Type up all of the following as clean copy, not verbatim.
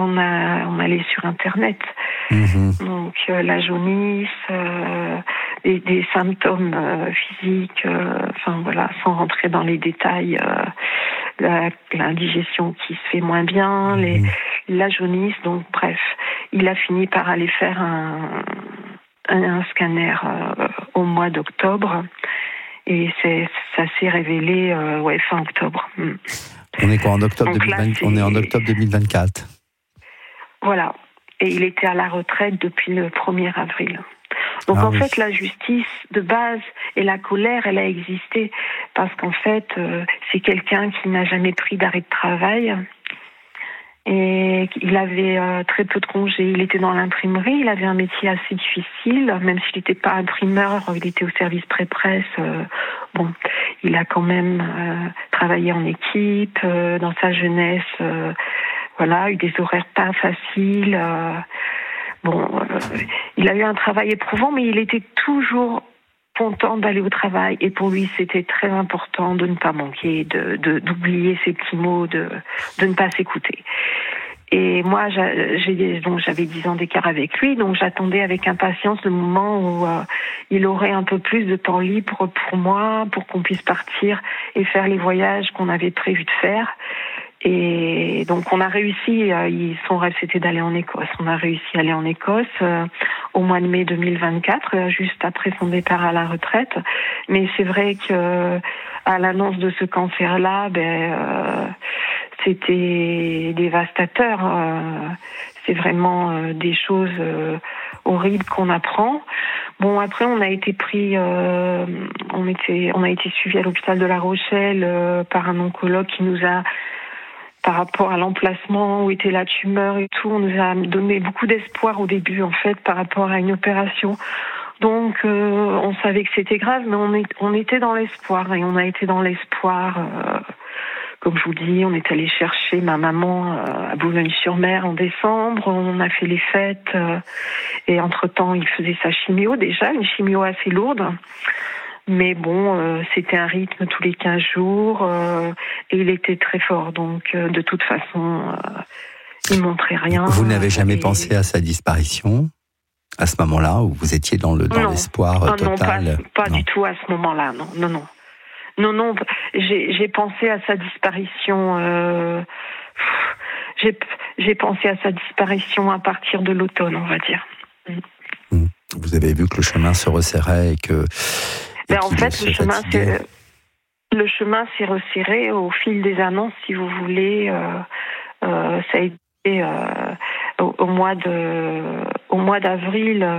on allait sur Internet. Donc la jaunisse, des symptômes physiques, sans rentrer dans les détails, l'indigestion qui se fait moins bien, la jaunisse. Donc bref, il a fini par aller faire un scanner au mois d'octobre. Et ça s'est révélé fin octobre. On est quoi en octobre 2024 On est en octobre 2024. Voilà. Et il était à la retraite depuis le 1er avril. Donc fait, la justice de base et la colère, elle a existé parce qu'en fait, c'est quelqu'un qui n'a jamais pris d'arrêt de travail. Et il avait très peu de congés. Il était dans l'imprimerie, il avait un métier assez difficile, même s'il n'était pas imprimeur, il était au service pré-presse. Il a quand même travaillé en équipe, dans sa jeunesse, eu des horaires pas faciles. Il a eu un travail éprouvant, mais il était toujours content d'aller au travail. Et pour lui, c'était très important de ne pas manquer, d'oublier ces petits mots, de ne pas s'écouter. Et moi, j'avais 10 ans d'écart avec lui, donc j'attendais avec impatience le moment où il aurait un peu plus de temps libre pour moi, pour qu'on puisse partir et faire les voyages qu'on avait prévu de faire. Et donc on a réussi, son rêve c'était d'aller en Écosse. On a réussi à aller en Écosse au mois de mai 2024, juste après son départ à la retraite. Mais c'est vrai que à l'annonce de ce cancer-là, c'était dévastateur. C'est vraiment des choses horribles qu'on apprend. Bon, après, on a été pris, on a été suivi à l'hôpital de La Rochelle par un oncologue qui nous a, par rapport à l'emplacement où était la tumeur et tout, on nous a donné beaucoup d'espoir au début, en fait, par rapport à une opération. Donc, on savait que c'était grave, mais on était dans l'espoir, et on a été dans l'espoir. Comme je vous dis, on est allé chercher ma maman à Boulogne-sur-Mer en décembre. On a fait les fêtes, et entre-temps, il faisait sa chimio déjà, une chimio assez lourde. Mais c'était un rythme tous les 15 jours, et il était très fort. Donc, de toute façon, il montrait rien. Vous n'avez jamais pensé à sa disparition à ce moment-là, où vous étiez dans l'espoir total? Non, pas du tout à ce moment-là, non. Non, j'ai pensé à sa disparition. J'ai pensé à sa disparition à partir de l'automne, on va dire. Vous avez vu que le chemin se resserrait et que. En fait, le chemin s'est resserré au fil des annonces, si vous voulez. Ça a été au mois d'avril.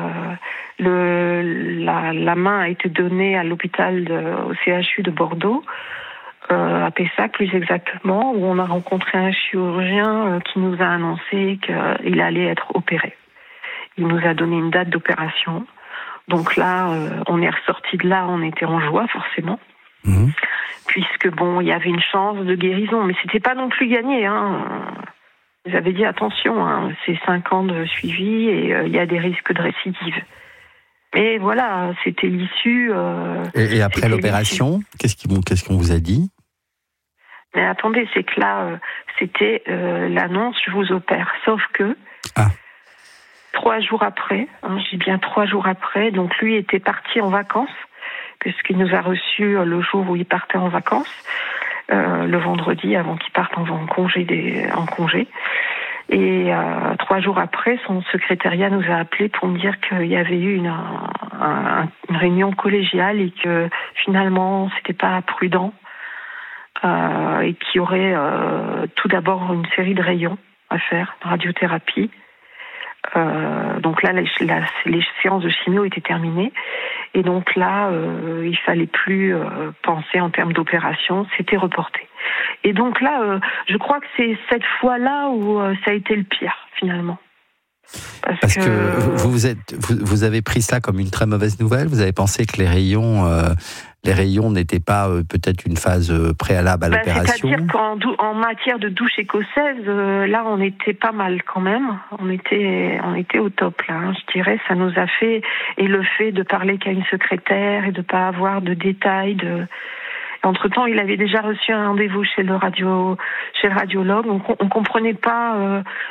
La main a été donnée à l'hôpital au CHU de Bordeaux, à Pessac plus exactement, où on a rencontré un chirurgien qui nous a annoncé qu'il allait être opéré. Il nous a donné une date d'opération. Donc là, on est ressorti de là, on était en joie forcément, puisque il y avait une chance de guérison, mais c'était pas non plus gagné. Vous avez dit attention, c'est 5 ans de suivi et il y a des risques de récidive. Et voilà, c'était l'issue. Et après l'opération, qu'est-ce qu'on vous a dit? Mais attendez, c'est que là, c'était l'annonce, je vous opère. Sauf que 3 jours après, je dis bien 3 jours après, donc lui était parti en vacances, puisqu'il nous a reçus le jour où il partait en vacances, le vendredi avant qu'il parte en congé. Et 3 jours après, son secrétariat nous a appelés pour me dire qu'il y avait eu une réunion collégiale et que finalement c'était pas prudent, et qu'il y aurait tout d'abord une série de rayons à faire, de radiothérapie. Donc là, les séances de chimio étaient terminées. Et donc là, il fallait plus penser en termes d'opération, c'était reporté. Et donc là, je crois que c'est cette fois-là où ça a été le pire, finalement. Parce que vous avez pris ça comme une très mauvaise nouvelle. Vous avez pensé que les rayons n'étaient pas peut-être une phase préalable à l'opération. C'est-à-dire qu'en matière de douche écossaise, là, on était pas mal quand même. On était au top là. Je dirais, ça nous a fait, et le fait de parler qu'à une secrétaire et de pas avoir de détails de. Entre-temps, il avait déjà reçu un rendez-vous chez le radiologue. On comprenait pas